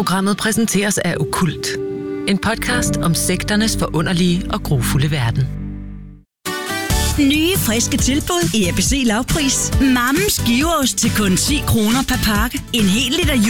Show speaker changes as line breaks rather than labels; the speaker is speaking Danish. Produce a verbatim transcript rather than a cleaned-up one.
Programmet præsenteres af Okkult. En podcast om sekternes forunderlige og grufulde verden.
Nye, friske tilbud i A B C lavpris. Mammens giveost til kun ti kroner per pakke. En hel liter